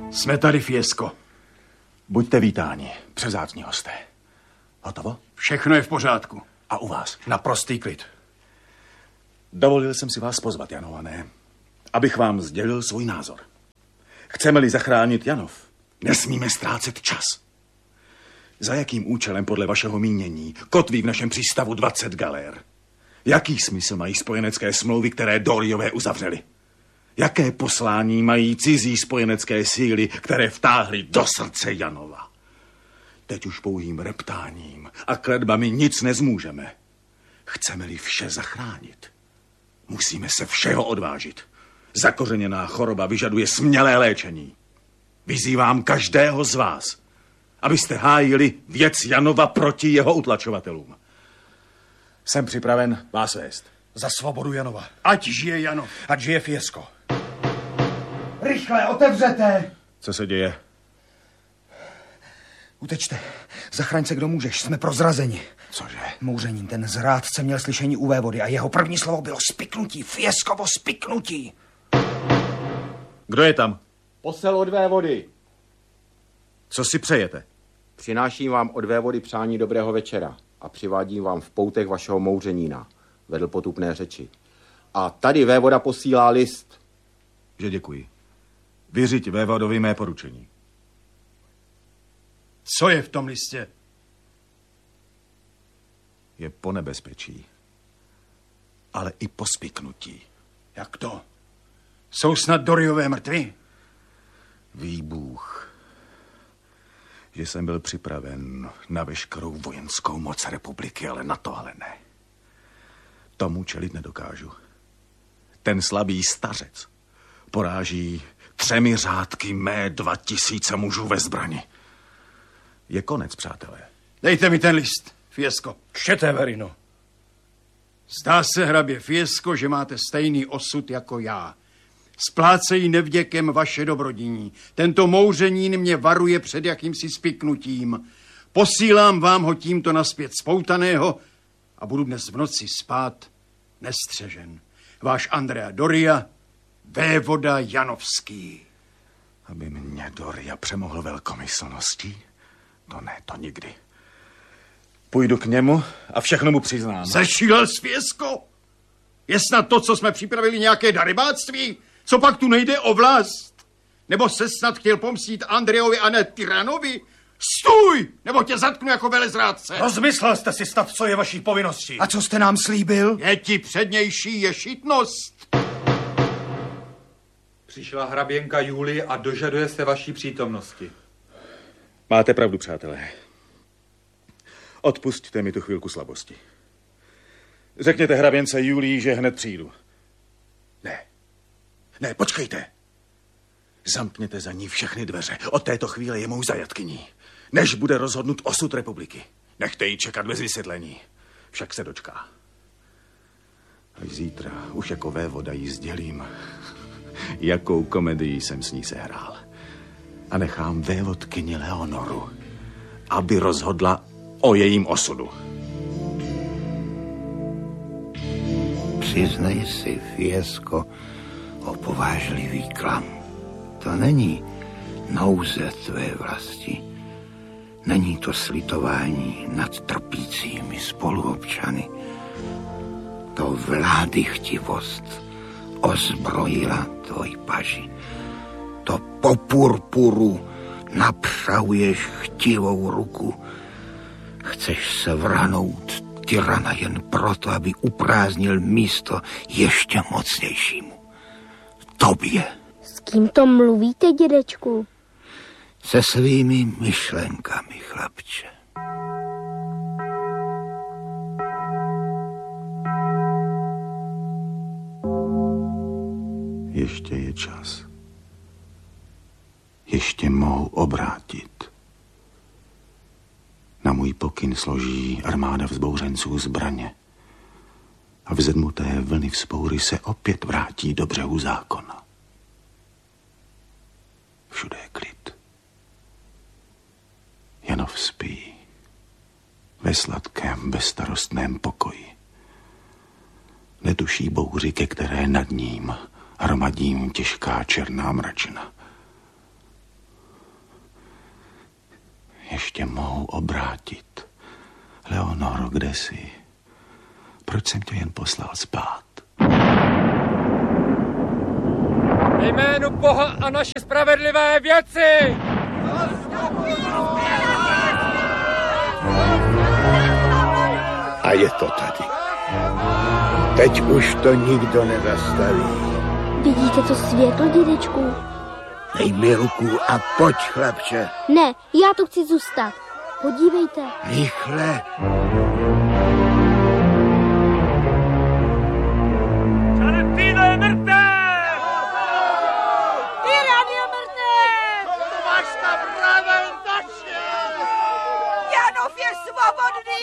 Jsme tady, Fiesko. Buďte vítáni, převzácní hosté. Hotovo? Všechno je v pořádku. A u vás? Naprostý klid. Dovolil jsem si vás pozvat, Janované, abych vám sdělil svůj názor. Chceme-li zachránit Janov, nesmíme ztrácet čas. Za jakým účelem podle vašeho mínění kotví v našem přístavu 20 galér? Jaký smysl mají spojenecké smlouvy, které Doriové uzavřeli? Jaké poslání mají cizí spojenecké síly, které vtáhly do srdce Janova? Teď už pouhým reptáním a kletbami nic nezmůžeme. Chceme-li vše zachránit, musíme se všeho odvážit. Zakořeněná choroba vyžaduje smělé léčení. Vyzývám každého z vás, abyste hájili věc Janova proti jeho utlačovatelům. Jsem připraven vás vést. Za svobodu Janova. Ať žije Janov. Ať žije Fiesko. Rychle, otevřete! Co se děje? Utečte. Zachraň se, kdo můžeš. Jsme prozrazeni. Cože? Mouřenín, ten zrádce měl slyšení u vévody a jeho první slovo bylo spiknutí. Fieskovo spiknutí. Kdo je tam? Posel od vévody. Co si přejete? Přináším vám od vévody přání dobrého večera a přivádím vám v poutech vašeho mouřenína. Vedl potupné řeči. A tady vévoda posílá list. Že děkuji. Vyřiď vévodovi mé poručení. Co je v tom listě? Je po nebezpečí, ale i po spiknutí. Jak to? Jsou snad Doriové mrtví? Ví Bůh, že jsem byl připraven na veškerou vojenskou moc republiky, ale na tohle ne. Tomu čelit nedokážu. Ten slabý stařec poráží 3 řádky mé 2000 mužů ve zbrani. Je konec, přátelé. Dejte mi ten list, Fiesko. Čtěte, Verino. Zdá se, hrabě Fiesko, že máte stejný osud jako já. Splácejí nevděkem vaše dobrodiní. Tento mouřenín mě varuje před jakýmsi spiknutím. Posílám vám ho tímto naspět spoutaného a budu dnes v noci spát nestřežen. Váš Andrea Doria, vévoda Janovský. Aby mě Doria přemohl velkomyslností? To ne, to nikdy. Půjdu k němu a všechno mu přiznám. Zešílel jsi, Fiesko? Je snad to, co jsme připravili, nějaké darybáctví? Co pak tu nejde o vlast? Nebo se snad chtěl pomstít Andrejovi a ne Tyranovi? Stůj, nebo tě zatknu jako velezrádce. Rozmyslel jste si snad, co je vaší povinností. A co jste nám slíbil? Je ti přednější ješitnost. Přišla hraběnka Julie a dožaduje se vaší přítomnosti. Máte pravdu, přátelé. Odpusťte mi tu chvilku slabosti. Řekněte hraběnce Julii, že hned přijdu. Ne, počkejte. Zamkněte za ní všechny dveře. Od této chvíle je mou zajatkyní. Než bude rozhodnut osud republiky. Nechte ji čekat bez vysvětlení. Však se dočká. Až zítra už jako vévoda jí sdělím, jakou komedii jsem s ní sehrál. A nechám vévodkyni Leonoru, aby rozhodla o jejím osudu. Přiznej si, Fiesko, opovážlivý klam. To není nouze tvé vlasti. Není to slitování nad trpícími spoluobčany. To vládychtivost ozbrojila tvoj paži. To po purpuru napřahuješ chtivou ruku. Chceš se vrhnout tyrana jen proto, aby uprázdnil místo ještě mocnějšímu. Tobě. S kým to mluvíte, dědečku? Se svými myšlenkami, chlapče. Ještě je čas. Ještě mohou obrátit. Na můj pokyn složí armáda vzbouřenců zbraně a vzedmuté vlny vzpoury se opět vrátí do břehu zákona. Všude je klid. Janov spí ve sladkém, bezstarostném pokoji. Netuší bouři, ke které nad ním hromadím těžká černá mračna. ještě mohou obrátit. Leonoro, kde jsi? Proč jsem tě jen poslal spát? Ve jménu Boha a naše spravedlivé věci! A je to tady. Teď už to nikdo nezastaví. Vidíte to světlo, dědečku? Dej mi ruku a pojď, chlapče. Ne, já tu chci zůstat. Podívejte. Rychle. Valentino je mrtev! Iran je mrtev! Tomáška Bravel tače! Janov je svobodný!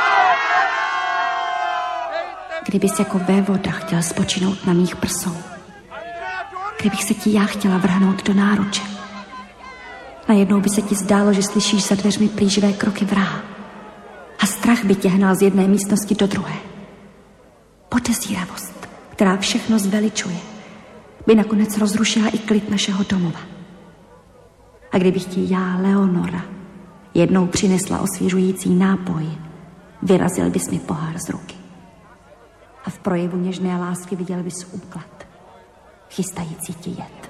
Kdybys jako vévoda chtěl spočinout na mých prsou, kdybych se ti já chtěla vrhnout do náruče, najednou by se ti zdálo, že slyšíš za dveřmi plíživé kroky vraha a strach by tě hnal z jedné místnosti do druhé. Podezíravost, která všechno zveličuje, by nakonec rozrušila i klid našeho domova. A kdybych ti já, Leonora, jednou přinesla osvěžující nápoj, vyrazil bys mi pohár z ruky. A v projevu něžné lásky viděl bys úklad, chystající ti jed.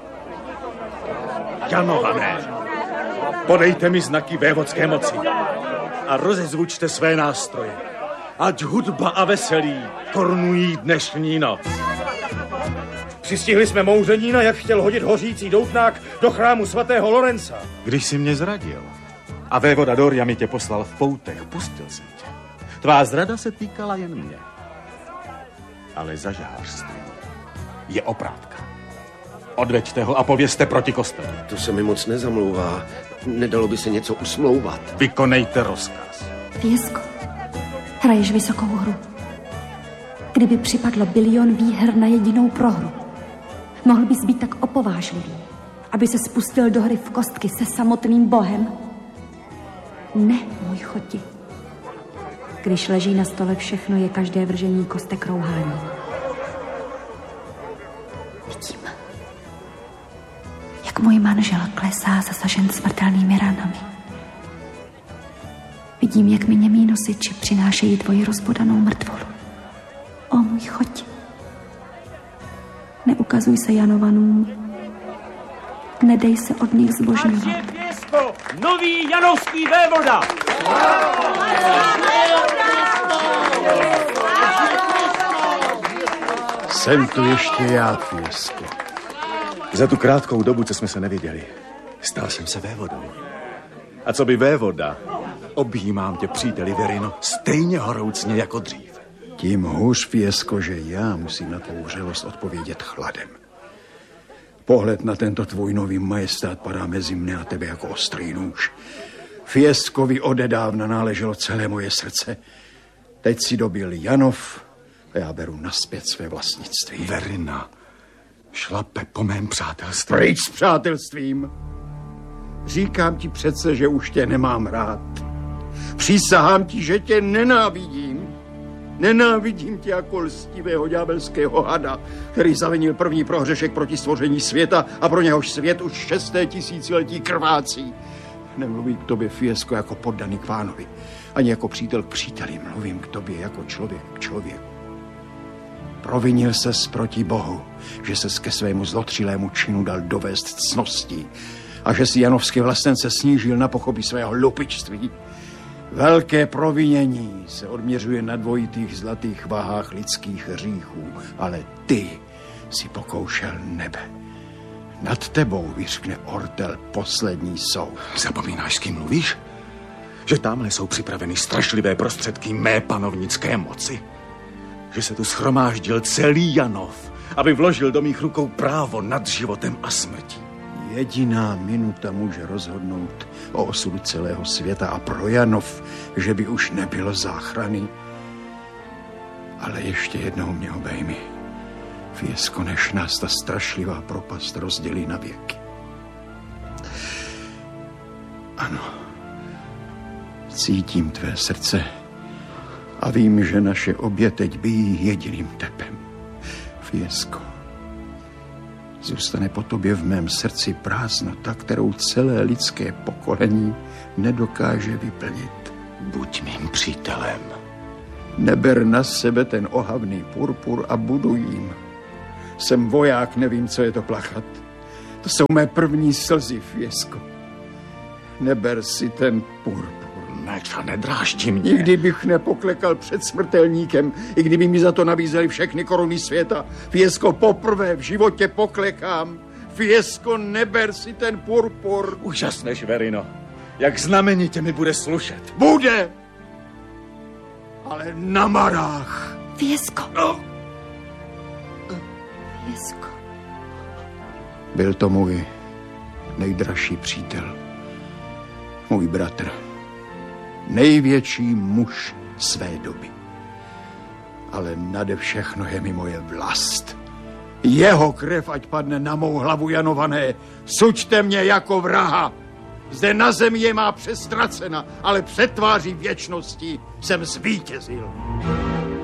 Janované, podejte mi znaky vévodské moci a rozezvučte své nástroje. Ať hudba a veselí korunují dnešní noc. Přistihli jsme mouřenína, jak chtěl hodit hořící doutnák do chrámu svatého Lorenza. Když jsi mě zradil a vévoda Doria mi tě poslal v poutech, pustil jsem tě. Tvá zrada se týkala jen mě. Ale za žhářství je oprátka. Odveďte ho a povězte proti kostelu. To se mi moc nezamlouvá. Nedalo by se něco usmlouvat. Vykonejte rozkaz. Fiesko, hraješ vysokou hru. Kdyby připadlo bilion výher na jedinou prohru, mohl bys být tak opovážlivý, aby se spustil do hry v kostky se samotným Bohem? Ne, můj choti. Když leží na stole všechno, je každé vržení kostek rouhání. Vidím, jak můj manžel klesá zasažen smrtelnými ranami. Vidím, jak mi němí nosiči přinášejí tvoji rozbodanou mrtvolu. O můj choti, neukazuj se Janovanům, nedej se od nich zbožňovat. Nový janovský vévoda! Jsem tu ještě já, Fiesko. Za tu krátkou dobu, co jsme se neviděli, stal jsem se vévodou. A co by vévoda, objímám tě, příteli Verino, stejně horoucně jako dřív. Tím hůř, Fiesko, že já musím na tvou vřelost odpovědět chladem. Pohled na tento tvůj nový majestát padá mezi mne a tebe jako ostrý nůž. Fieskovi odedávna náleželo celé moje srdce. Teď si dobil Janov a já beru nazpět své vlastnictví. Verina šlape po mém přátelství. Pryč s přátelstvím. Říkám ti přece, že už tě nemám rád. Přísahám ti, že tě nenávidím. Nenávidím tě jako lstivého ďábelského hada, který zavinil první prohřešek proti stvoření světa a pro něhož svět už 6. tisíciletí krvácí. Nemluvím k tobě, Fiesko, jako poddaný k pánovi, ani jako přítel k příteli. Mluvím k tobě jako člověk k člověku. Provinil ses proti Bohu, že ses ke svému zlotřilému činu dal dovést ctností a že si janovské vlastence snížil na pochopí svého lupičství. Velké provinění se odměřuje na dvojitých zlatých vahách lidských hříchů, ale ty si pokoušel nebe. Nad tebou vyřkne ortel poslední soud. Zapomínáš, s kým mluvíš? Že tamhle jsou připraveny strašlivé prostředky mé panovnické moci? Že se tu shromáždil celý Janov, aby vložil do mých rukou právo nad životem a smrtí? Jediná minuta může rozhodnout o osudu celého světa a pro Janov, že by už nebylo záchrany. Ale ještě jednou mě obejmi, Fiesko, než nás ta strašlivá propast rozdělí na věky. Ano, cítím tvé srdce a vím, že naše obě teď bijí jediným tepem. Fiesko, zůstane po tobě v mém srdci prázdnota, kterou celé lidské pokolení nedokáže vyplnit. Buď mým přítelem. Neber na sebe ten ohavný purpur a buduj jim. Jsem voják, nevím, co je to plachat. To jsou mé první slzy, Fiesko. Neber si ten purpur. Neč a nedráždi mě. Nikdy bych nepoklekal před smrtelníkem, i kdyby mi za to nabízeli všechny koruny světa. Fiesko, poprvé v životě poklekám. Fiesko, neber si ten purpur. Úžasné, Šverino. Jak znamenitě mi bude slušet. Bude! Ale na marách. Fiesko. No. Fiesko. Byl to můj nejdražší přítel. Můj bratr. Největší muž své doby. Ale nade všechno je mi moje vlast. Jeho krev ať padne na mou hlavu, Janované. Suďte mě jako vraha. Zde na zemi je má přestracena, ale před tváří věčnosti jsem zvítězil.